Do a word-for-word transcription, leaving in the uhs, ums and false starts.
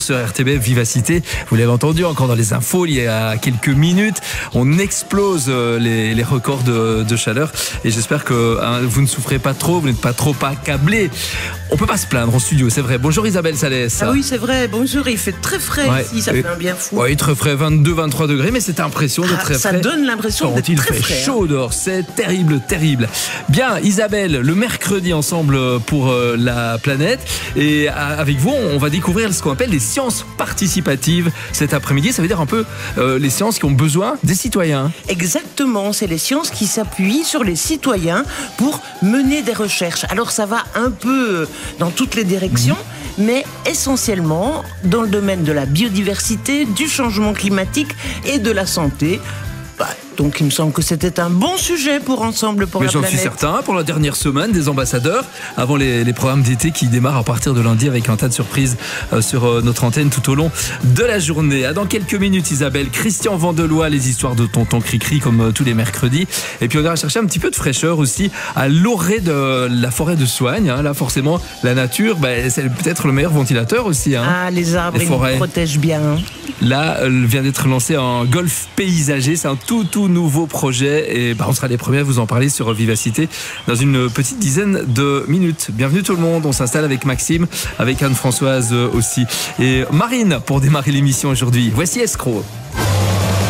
Sur R T B F Vivacité, vous l'avez entendu encore dans les infos il y a quelques minutes, on explose les, les records de, de chaleur et j'espère que hein, vous ne souffrez pas trop, vous n'êtes pas trop accablés. On peut pas se plaindre en studio, c'est vrai. Bonjour Isabelle Salès. Ah oui, c'est vrai, bonjour, il fait très frais ouais, ici, ça et, fait un bien fou. Oui, très frais, vingt-deux à vingt-trois degrés, mais c'est l'impression d'être ah, très ça frais. Ça donne l'impression d'être très frais. Il fait chaud dehors, c'est terrible, terrible. Bien, Isabelle, le mercredi ensemble pour euh, la planète et avec vous, on va découvrir ce qu'on appelle les sciences participatives cet après-midi. Ça veut dire un peu euh, les sciences qui ont besoin des citoyens. Exactement, c'est les sciences qui s'appuient sur les citoyens pour mener des recherches. Alors ça va un peu dans toutes les directions, mmh. mais essentiellement dans le domaine de la biodiversité, du changement climatique et de la santé. Bah, donc il me semble que c'était un bon sujet pour Ensemble pour Mais la planète. Mais j'en suis certain, pour la dernière semaine des ambassadeurs, avant les, les programmes d'été qui démarrent à partir de lundi avec un tas de surprises euh, sur euh, notre antenne tout au long de la journée. À dans quelques minutes Isabelle, Christian Vandelois, les histoires de Tonton Cricri comme euh, tous les mercredis. Et puis on ira chercher un petit peu de fraîcheur aussi à l'orée de la forêt de Soignes. Hein. Là forcément la nature, bah, c'est peut-être le meilleur ventilateur aussi. Hein. Ah les arbres, les ils nous protègent bien. Là euh, vient d'être lancé un golf paysager, c'est un tout tout nouveau projet et bah, on sera les premiers à vous en parler sur Vivacité dans une petite dizaine de minutes. Bienvenue tout le monde, on s'installe avec Maxime, avec Anne-Françoise aussi et Marine pour démarrer l'émission aujourd'hui. Voici Escroc.